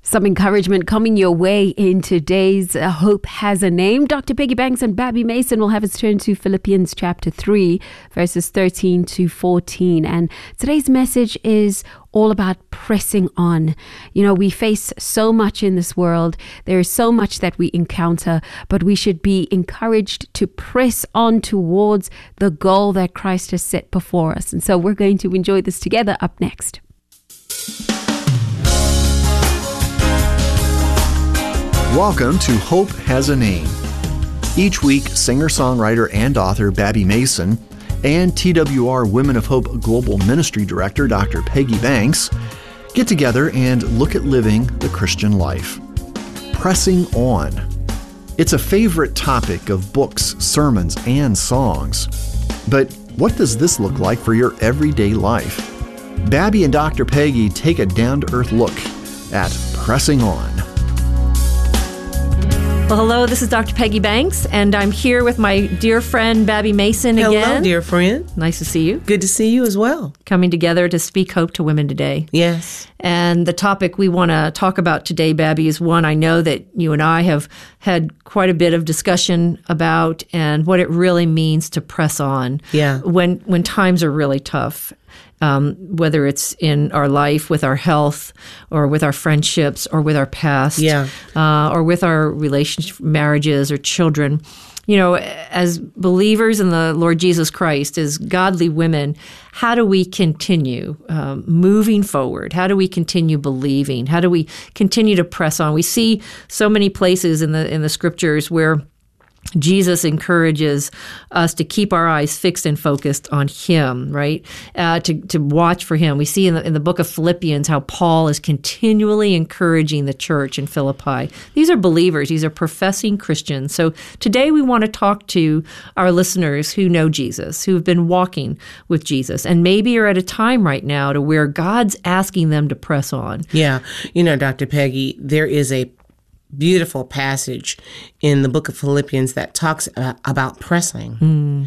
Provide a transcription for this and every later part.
Some encouragement coming your way in today's Hope Has a Name. Dr. Peggy Banks and Babby Mason will have us turn to Philippians chapter 3, verses 13 to 14. And today's message is all about pressing on. You know, we face so much in this world. There is so much that we encounter, but we should be encouraged to press on towards the goal that Christ has set before us. And so we're going to enjoy this together up next. Welcome to Hope Has a Name. Each week, singer-songwriter and author Babby Mason and TWR Women of Hope Global Ministry Director Dr. Peggy Banks get together and look at living the Christian life. Pressing on. It's a favorite topic of books, sermons, and songs. But what does this look like for your everyday life? Babby and Dr. Peggy take a down-to-earth look at pressing on. Well, hello, this is Dr. Peggy Banks, and I'm here with my dear friend, Babby Mason again. Hello, dear friend. Nice to see you. Good to see you as well. Coming together to speak hope to women today. Yes. And the topic we want to talk about today, Babby, is one I know that you and I have had quite a bit of discussion about, and what it really means to press on. Yeah. When times are really tough. Whether it's in our life, with our health, or with our friendships, or with our past, or with our relationship, marriages, or children. You know, as believers in the Lord Jesus Christ, as godly women, how do we continue moving forward? How do we continue believing? How do we continue to press on? We see so many places in the scriptures where Jesus encourages us to keep our eyes fixed and focused on Him, right? To watch for Him. We see in the book of Philippians how Paul is continually encouraging the church in Philippi. These are believers. These are professing Christians. So today we want to talk to our listeners who know Jesus, who have been walking with Jesus, and maybe are at a time right now to where God's asking them to press on. Yeah. You know, Dr. Peggy, there is a beautiful passage in the book of Philippians that talks about pressing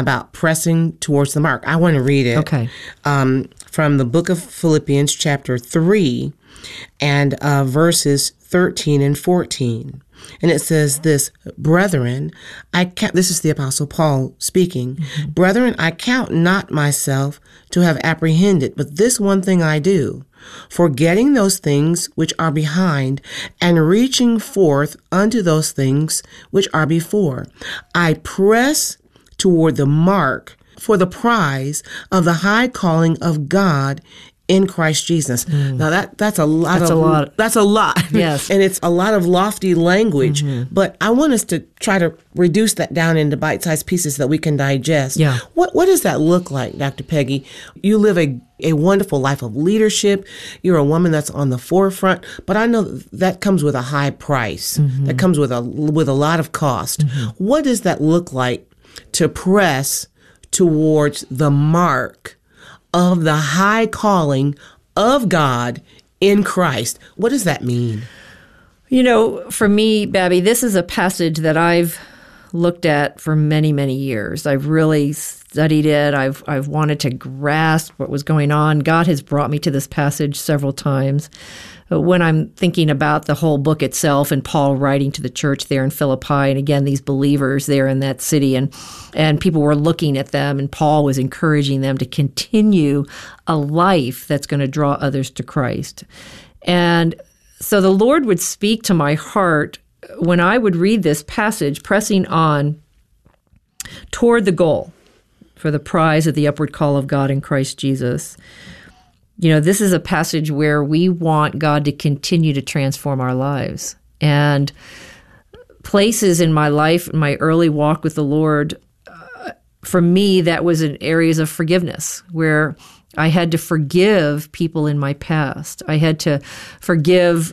towards the mark. I want to read it. Okay. From the book of Philippians chapter 3 and verses 13 and 14. And it says this, brethren, this is the Apostle Paul speaking, brethren, I count not myself to have apprehended, but this one thing I do, forgetting those things which are behind and reaching forth unto those things which are before. I press toward the mark for the prize of the high calling of God in Christ Jesus. Now that's a lot. That's a lot. Yes. And it's a lot of lofty language, but I want us to try to reduce that down into bite-sized pieces that we can digest. Yeah. What does that look like, Dr. Peggy? You live a wonderful life of leadership. You're a woman that's on the forefront, but I know that comes with a high price. That comes with a lot of cost. What does that look like to press towards the mark of the high calling of God in Christ? What does that mean? You know, for me, Babby, this is a passage that I've looked at for many, many years. I've really studied it. I've wanted to grasp what was going on. God has brought me to this passage several times. When I'm thinking about the whole book itself and Paul writing to the church there in Philippi, and again, these believers there in that city, and people were looking at them, and Paul was encouraging them to continue a life that's going to draw others to Christ. And so the Lord would speak to my heart when I would read this passage, pressing on toward the goal for the prize of the upward call of God in Christ Jesus. You know, this is a passage where we want God to continue to transform our lives. And places in my life, in my early walk with the Lord, for me, that was in areas of forgiveness, where I had to forgive people in my past. I had to forgive,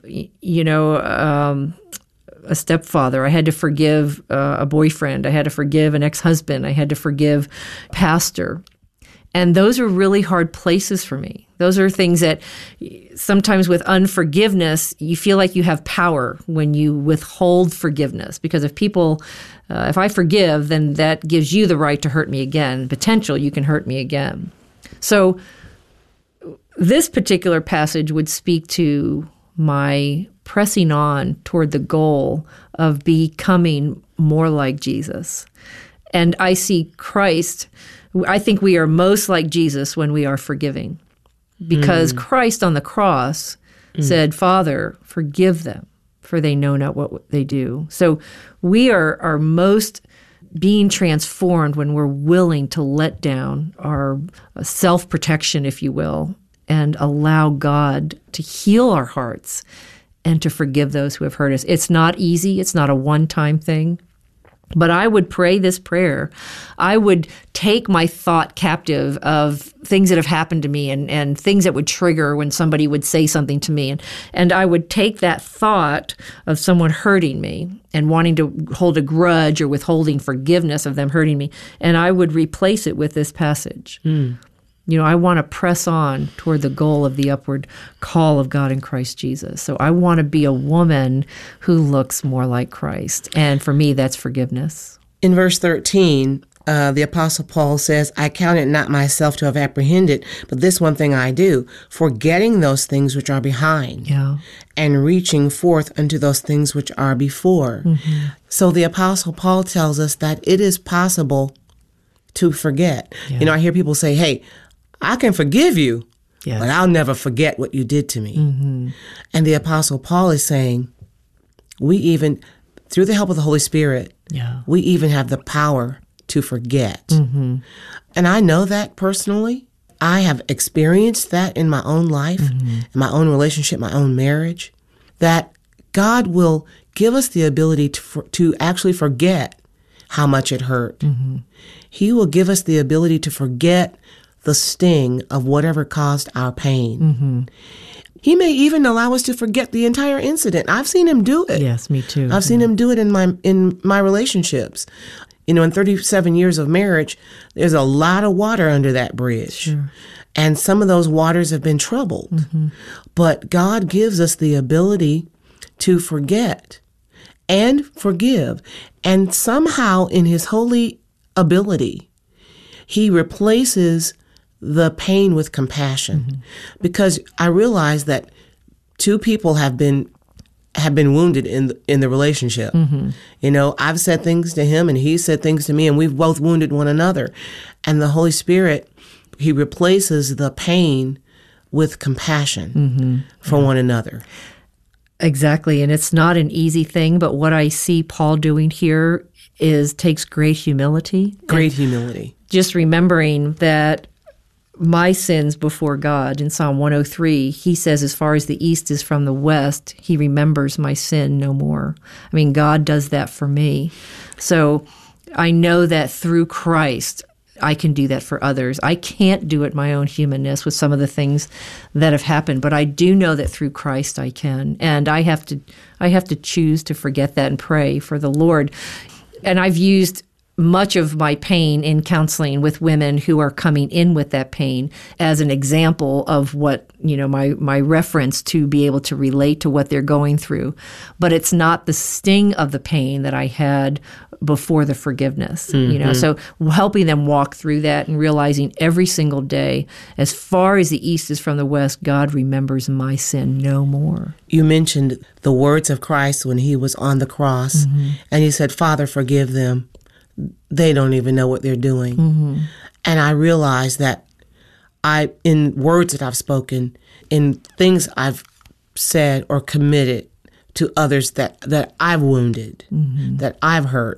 a stepfather. I had to forgive a boyfriend. I had to forgive an ex-husband. I had to forgive a pastor. And those are really hard places for me. Those are things that sometimes with unforgiveness, you feel like you have power when you withhold forgiveness. Because if I forgive, then that gives you the right to hurt me again. Potential, you can hurt me again. So this particular passage would speak to my pressing on toward the goal of becoming more like Jesus. And I see Christ, I think we are most like Jesus when we are forgiving. Because Christ on the cross said, Father, forgive them, for they know not what they do. So we are most being transformed when we're willing to let down our self-protection, if you will, and allow God to heal our hearts and to forgive those who have hurt us. It's not easy. It's not a one-time thing. But I would pray this prayer. I would take my thought captive of things that have happened to me and things that would trigger when somebody would say something to me. And I would take that thought of someone hurting me and wanting to hold a grudge or withholding forgiveness of them hurting me, and I would replace it with this passage. You know, I want to press on toward the goal of the upward call of God in Christ Jesus. So I want to be a woman who looks more like Christ. And for me, that's forgiveness. In verse 13, the Apostle Paul says, I count it not myself to have apprehended, but this one thing I do, forgetting those things which are behind, and reaching forth unto those things which are before. So the Apostle Paul tells us that it is possible to forget. You know, I hear people say, hey, I can forgive you, but I'll never forget what you did to me. And the Apostle Paul is saying, we even, through the help of the Holy Spirit, we even have the power to forget. And I know that personally. I have experienced that in my own life, in my own relationship, my own marriage, that God will give us the ability to actually forget how much it hurt. He will give us the ability to forget the sting of whatever caused our pain. He may even allow us to forget the entire incident. I've seen him do it. Yes, me too. I've seen him do it in my relationships. You know, in 37 years of marriage, there's a lot of water under that bridge. And some of those waters have been troubled. But God gives us the ability to forget and forgive. And somehow in his holy ability, he replaces the pain with compassion, because I realize that two people have been wounded in the relationship. You know, I've said things to him and he said things to me, and we've both wounded one another. And the Holy Spirit, he replaces the pain with compassion for one another. Exactly, and it's not an easy thing, but what I see Paul doing here takes great humility. Great humility. Just remembering that my sins before God, in Psalm 103, he says, as far as the east is from the west, he remembers my sin no more. I mean, God does that for me. So I know that through Christ, I can do that for others. I can't do it my own humanness with some of the things that have happened, but I do know that through Christ I can. And I have to choose to forget that and pray for the Lord. And I've used much of my pain in counseling with women who are coming in with that pain as an example of what, you know, my reference to be able to relate to what they're going through. But it's not the sting of the pain that I had before the forgiveness, you know. So helping them walk through that and realizing every single day, as far as the east is from the west, God remembers my sin no more. You mentioned the words of Christ when he was on the cross, and he said, Father, forgive them. They don't even know what they're doing. And I realized that in words that I've spoken, in things I've said or committed to others that I've wounded, that I've hurt,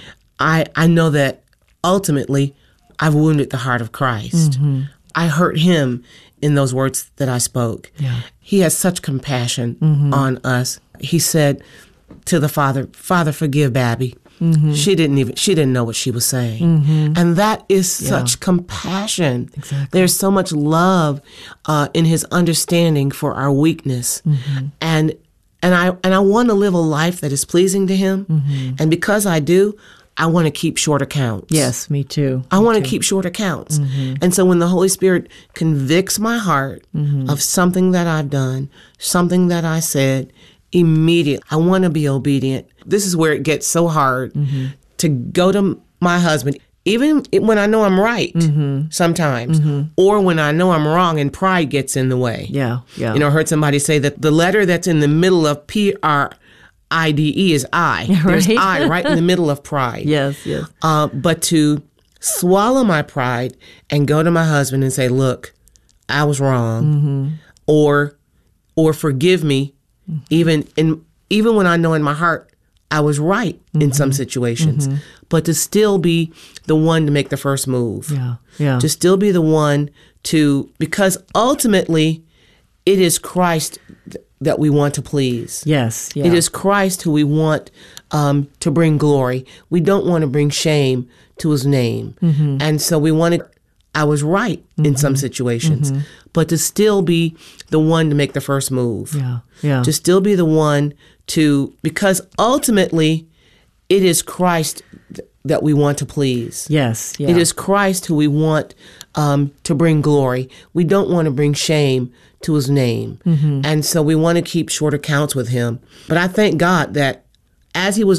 I know that ultimately I've wounded the heart of Christ. I hurt him in those words that I spoke. He has such compassion on us. He said to the Father, Father, forgive Babby. She didn't know what she was saying. And that is such compassion. There's so much love in his understanding for our weakness. And I want to live a life that is pleasing to him. And because I do, I want to keep short accounts. Yes, me too. I want to keep short accounts. And so when the Holy Spirit convicts my heart of something that I've done, something that I said, immediately, I want to be obedient. This is where it gets so hard to go to my husband even when I know I'm right sometimes, or when I know I'm wrong and pride gets in the way. Yeah. I heard somebody say that the letter that's in the middle of PRIDE is I. There's I right in the middle of pride. Yes. But to swallow my pride and go to my husband and say, look, I was wrong, or forgive me, even when I know in my heart I was right in some situations, but to still be the one to make the first move. Yeah. To still be the one because ultimately it is Christ that we want to please. Yes. Yeah. It is Christ who we want to bring glory. We don't want to bring shame to his name. And so we want to, I was right in some situations, but to still be the one to make the first move. Yeah. To still be the one because ultimately it is Christ that we want to please. Yes. Yeah. It is Christ who we want to bring glory. We don't want to bring shame to his name. And so we want to keep short accounts with him. But I thank God that as he was